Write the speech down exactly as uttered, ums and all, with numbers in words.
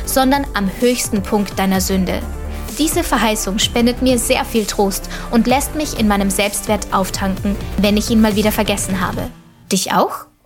sondern am höchsten Punkt deiner Sünde. Diese Verheißung spendet mir sehr viel Trost und lässt mich in meinem Selbstwert auftanken, wenn ich ihn mal wieder vergessen habe. Dich auch?